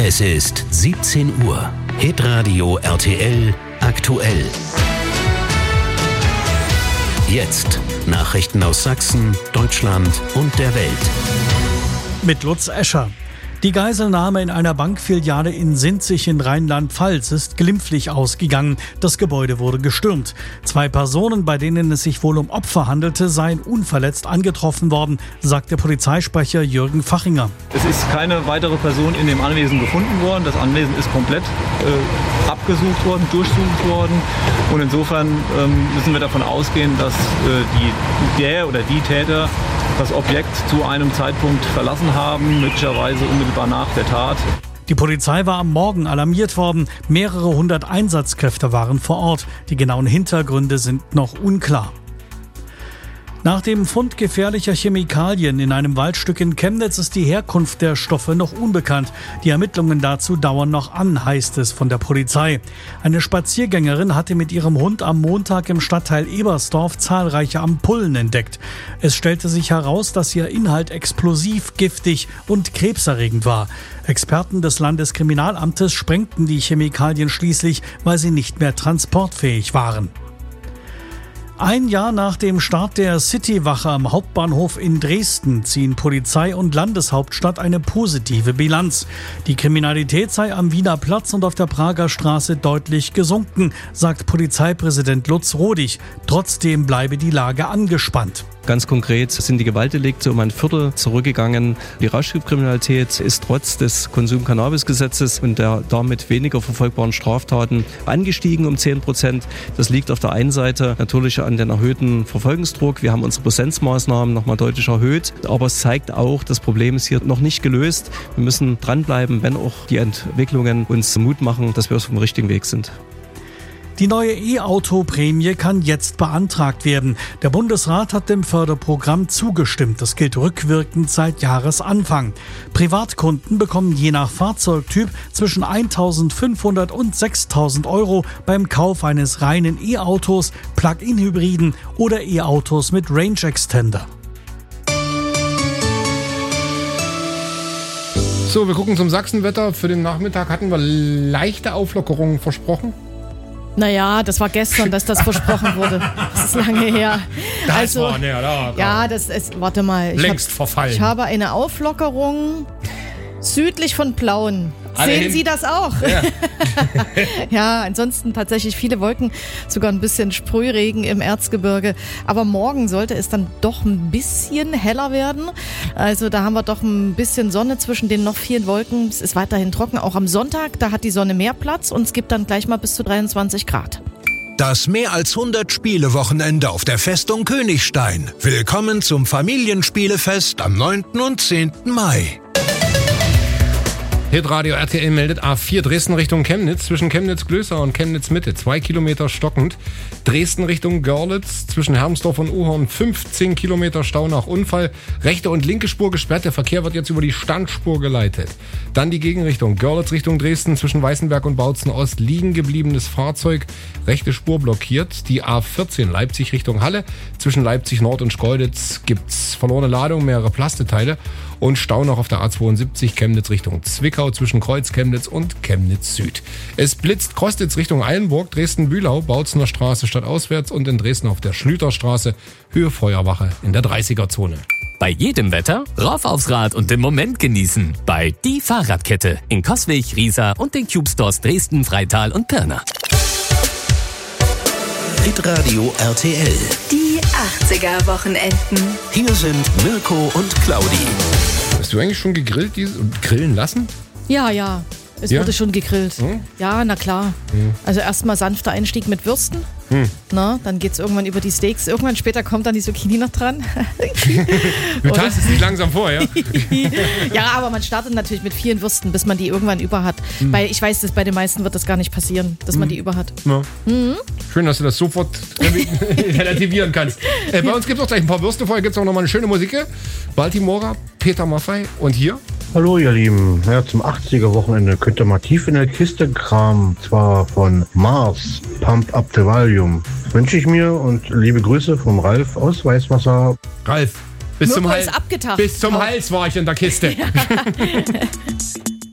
Es ist 17 Uhr. Hitradio RTL aktuell. Jetzt Nachrichten aus Sachsen, Deutschland und der Welt. Mit Lutz Escher. Die Geiselnahme in einer Bankfiliale in Sinzig in Rheinland-Pfalz ist glimpflich ausgegangen. Das Gebäude wurde gestürmt. 2 Personen, bei denen es sich wohl um Opfer handelte, seien unverletzt angetroffen worden, sagt der Polizeisprecher Jürgen Fachinger. Es ist keine weitere Person in dem Anwesen gefunden worden. Das Anwesen ist komplett abgesucht worden, durchsucht worden. Und insofern müssen wir davon ausgehen, dass der oder die Täter das Objekt zu einem Zeitpunkt verlassen haben, möglicherweise unmittelbar nach der Tat. Die Polizei war am Morgen alarmiert worden. Mehrere hundert Einsatzkräfte waren vor Ort. Die genauen Hintergründe sind noch unklar. Nach dem Fund gefährlicher Chemikalien in einem Waldstück in Chemnitz ist die Herkunft der Stoffe noch unbekannt. Die Ermittlungen dazu dauern noch an, heißt es von der Polizei. Eine Spaziergängerin hatte mit ihrem Hund am Montag im Stadtteil Ebersdorf zahlreiche Ampullen entdeckt. Es stellte sich heraus, dass ihr Inhalt explosiv, giftig und krebserregend war. Experten des Landeskriminalamtes sprengten die Chemikalien schließlich, weil sie nicht mehr transportfähig waren. Ein Jahr nach dem Start der Citywache am Hauptbahnhof in Dresden ziehen Polizei und Landeshauptstadt eine positive Bilanz. Die Kriminalität sei am Wiener Platz und auf der Prager Straße deutlich gesunken, sagt Polizeipräsident Lutz Rodig. Trotzdem bleibe die Lage angespannt. Ganz konkret sind die Gewaltdelikte um ein Viertel zurückgegangen. Die Rauschgiftkriminalität ist trotz des Konsum-Cannabis-Gesetzes und der damit weniger verfolgbaren Straftaten angestiegen um 10%. Das liegt auf der einen Seite natürlich an den erhöhten Verfolgungsdruck. Wir haben unsere Präsenzmaßnahmen nochmal deutlich erhöht. Aber es zeigt auch, das Problem ist hier noch nicht gelöst. Wir müssen dranbleiben, wenn auch die Entwicklungen uns Mut machen, dass wir auf dem richtigen Weg sind. Die neue E-Auto-Prämie kann jetzt beantragt werden. Der Bundesrat hat dem Förderprogramm zugestimmt. Das gilt rückwirkend seit Jahresanfang. Privatkunden bekommen je nach Fahrzeugtyp zwischen 1.500 und 6.000 Euro beim Kauf eines reinen E-Autos, Plug-in-Hybriden oder E-Autos mit Range Extender. So, wir gucken zum Sachsenwetter. Für den Nachmittag hatten wir leichte Auflockerungen versprochen. Naja, das war gestern, dass das versprochen wurde. Das ist lange her. Warte mal. Längst verfallen. Ich habe eine Auflockerung südlich von Plauen. Sehen Sie das auch? Ja. Ja, ansonsten tatsächlich viele Wolken, sogar ein bisschen Sprühregen im Erzgebirge. Aber morgen sollte es dann doch ein bisschen heller werden. Also da haben wir doch ein bisschen Sonne zwischen den noch vielen Wolken. Es ist weiterhin trocken, auch am Sonntag. Da hat die Sonne mehr Platz und es gibt dann gleich mal bis zu 23 Grad. Das mehr als 100 Spiele-Wochenende auf der Festung Königstein. Willkommen zum Familienspielefest am 9. und 10. Mai. Hitradio RTL meldet A4 Dresden Richtung Chemnitz, zwischen Chemnitz-Glößer und Chemnitz-Mitte, 2 Kilometer stockend. Dresden Richtung Görlitz, zwischen Hermsdorf und Uhorn, 15 Kilometer Stau nach Unfall. Rechte und linke Spur gesperrt, der Verkehr wird jetzt über die Standspur geleitet. Dann die Gegenrichtung, Görlitz Richtung Dresden, zwischen Weißenberg und Bautzen Ost, liegen gebliebenes Fahrzeug, rechte Spur blockiert. Die A14 Leipzig Richtung Halle, zwischen Leipzig Nord und Schkeuditz gibt's verlorene Ladung, mehrere Plasteteile. Und Stau noch auf der A72 Chemnitz Richtung Zwickau zwischen Kreuz Chemnitz und Chemnitz Süd. Es blitzt Krostitz Richtung Eilenburg, Dresden-Bühlau, Bautzener Straße stadtauswärts und in Dresden auf der Schlüterstraße Höhe Feuerwache in der 30er-Zone. Bei jedem Wetter rauf aufs Rad und den Moment genießen. Bei Die Fahrradkette in Coswig, Riesa und den Cube Stores Dresden, Freital und Pirna. Hitradio RTL. Die 80er-Wochenenden. Hier sind Mirko und Claudi. Hast du eigentlich schon gegrillt, grillen lassen? Ja. Es wurde schon gegrillt. Ja, na klar. Also erstmal sanfter Einstieg mit Würsten. Na, dann geht's irgendwann über die Steaks. Irgendwann später kommt dann die Zucchini noch dran. Du tastest dich langsam vor, ja? Ja, aber man startet natürlich mit vielen Würsten, bis man die irgendwann über hat. Ich weiß, dass bei den meisten wird das gar nicht passieren, dass man die über hat. Ja. Schön, dass du das sofort relativieren kannst. Bei uns gibt es auch gleich ein paar Würste. Vorher gibt es auch noch mal eine schöne Musik. Baltimora, Peter Maffay und hier. Hallo ihr Lieben, ja, zum 80er-Wochenende könnt ihr mal tief in der Kiste kramen, zwar von Mars, Pump Up the Volume. Wünsche ich mir und liebe Grüße vom Ralf aus Weißwasser. Ralf, bis zum Hals abgetaucht. Bis zum Hals war ich in der Kiste. Ja.